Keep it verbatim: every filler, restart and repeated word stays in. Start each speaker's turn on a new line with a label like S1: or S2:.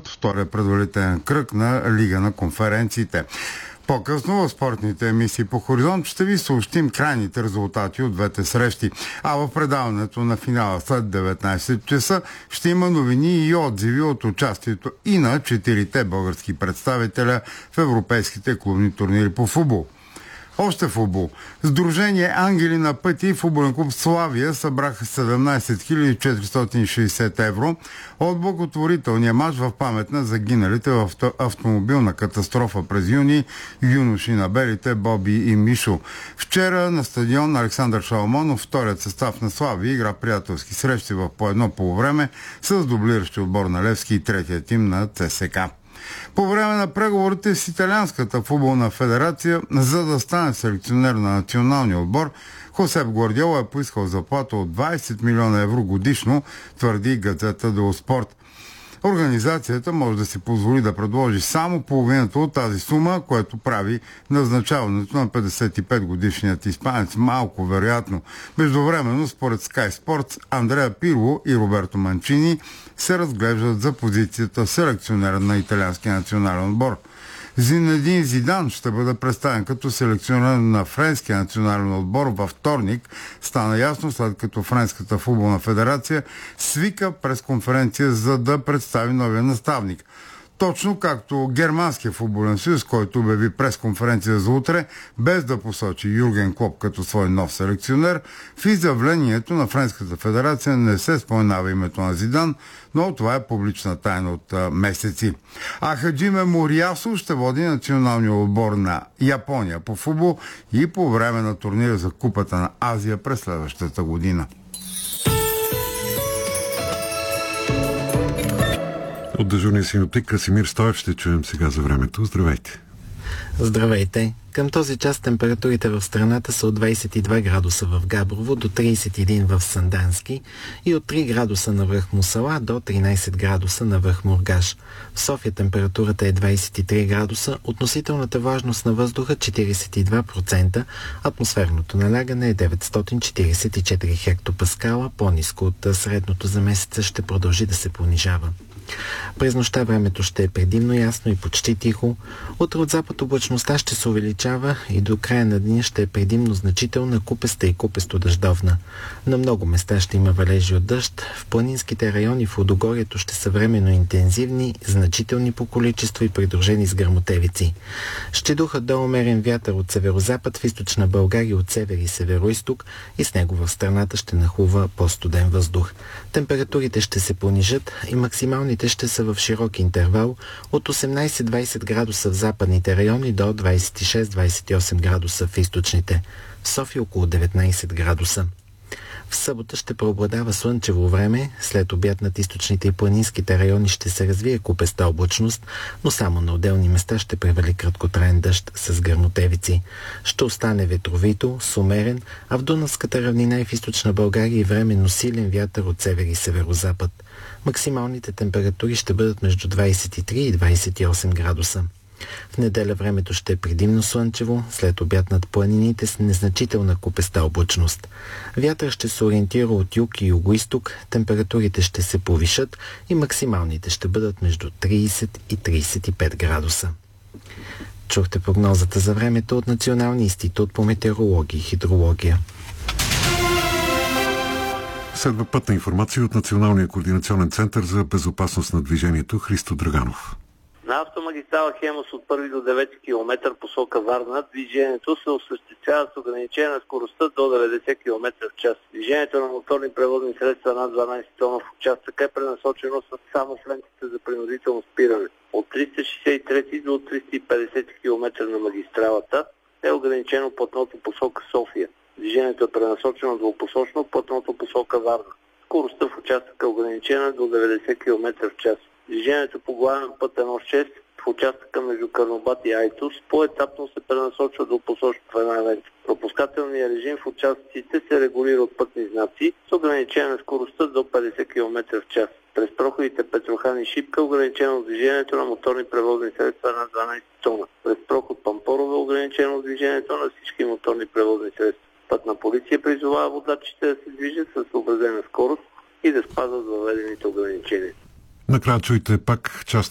S1: от втория предварителен кръг на Лига на конференциите. По-късно в спортните емисии по Хоризонт ще ви съобщим крайните резултати от двете срещи. А в предаването на финала след деветнайсет часа ще има новини и отзиви от участието и на четирите български представителя в европейските клубни турнири по футбол. Още футбол. Сдружение Ангели на пътя и футболен клуб Славия събраха седемнайсет хиляди четиристотин и шейсет евро от благотворителния мач в памет на загиналите в автомобилна катастрофа през юни юноши на белите Боби и Мишо. Вчера на стадион Александър Шаламонов вторият състав на Славия игра приятелски срещи в по едно полувреме с дублиращи отбор на Левски и третия тим на ЦСКА. По време на преговорите с Италианската футболна федерация, за да стане селекционер на националния отбор, Хосеп Гвардиола е поискал заплата от двайсет милиона евро годишно, твърди газета дело Спорт. Организацията може да си позволи да предложи само половината от тази сума, което прави назначаването на петдесет и пет годишният испанец малко вероятно. Междувременно, според Sky Sports, Андреа Пирло и Роберто Манчини се разглеждат за позицията селекционера на италианския национален отбор. Зинедин Зидан ще бъде представен като селекционер на френския национален отбор във вторник. Стана ясно, след като Френската футболна федерация свика пресконференция, за да представи новия наставник. Точно както Германския футболен съюз, който обяви пресконференция за утре, без да посочи Юрген Клоп като свой нов селекционер, в изявлението на Френската федерация не се споменава името на Зидан, но това е публична тайна от а, месеци. А Хаджиме Мориасо ще води националния отбор на Япония по футбол и по време на турнира за Купата на Азия през следващата година.
S2: От дежурния синоптик Красимир Стоев ще чуем сега за времето. Здравейте!
S3: Здравейте! Към този час температурите в страната са от двайсет и два градуса в Габрово до трийсет и един в Сандански и от три градуса на връх Мусала до тринайсет градуса на връх Мургаш. В София температурата е двайсет и три градуса, относителната влажност на въздуха четирийсет и два процента, атмосферното налягане е деветстотин четирийсет и четири хектопаскала, по-ниско от средното за месеца ще продължи да се понижава. През нощта времето ще е предимно ясно и почти тихо. Утре от запад облачността ще се увеличава и до края на деня ще е предимно значителна, купеста и купесто-дъждовна. На много места ще има валежи от дъжд. В планинските райони в Лудогорието ще са временно интензивни, значителни по количество и придружени с гръмотевици. Ще духа до умерен вятър от северозапад в източна България от север и североизток и с него в страната ще нахлува по-студен въздух. Температурите ще се понижат и максимални ще са в широк интервал от осемнайсет до двайсет градуса в западните райони до двайсет и шест до двайсет и осем градуса в източните. В София около деветнайсет градуса. В събота ще преобладава слънчево време, след обяд над източните и планинските райони ще се развие купеста облачност, но само на отделни места ще превали краткотраен дъжд с гръмотевици. Ще остане ветровито, с умерен, а в Дунавската равнина и в източна България и временно силен вятър от север и северозапад. Максималните температури ще бъдат между двайсет и три и двайсет и осем градуса. В неделя времето ще е предимно слънчево, след обяд над планините с незначителна купеста облачност. Вятър ще се ориентира от юг и югоизток, температурите ще се повишат и максималните ще бъдат между трийсет и трийсет и пет градуса. Чухте прогнозата за времето от Националния институт по метеорология и хидрология.
S2: Следва пътна информация от Националния координационен център за безопасност на движението Христо Драганов.
S4: На автомагистрала Хемус от първи до девети километър посока Варна движението се осъществява с ограничена скоростта до деветдесет километра в час. Движението на моторни превозни средства над дванайсет тона в участъка е пренасочено само в лентите за принудително спиране. От триста шейсет и трети до триста и петдесет километра на магистралата е ограничено платното посока София. Движението е пренасочено двупосочно платното посока Варна. Скоростта в участъка е ограничена до деветдесет километра в час. Движението по главен път едно шест в участъка между Карнобат и Айтос по-етапно се пренасочва до посочно в една лента. Пропускателният режим в участъците се регулира от пътни знаци с ограничена скоростта до петдесет километра в час. През проходите Петрохан и Шипка ограничено движението на моторни превозни средства над дванайсет тона. През проход Пампорове ограничено движението на всички моторни превозни средства. Пътна полиция призовава водачите да се движат със съобразена скорост и да спазват въведените ограничения.
S2: Накрая чуйте пак част